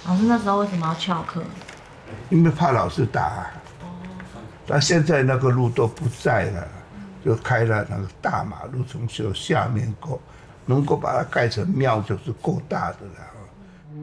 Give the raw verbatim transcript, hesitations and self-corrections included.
老师那时候为什么要翘课？ 因为怕老师打、啊。那现在那个路都不在了，就开了那个大马路，从修下面过，能够把它盖成庙就是够大的了。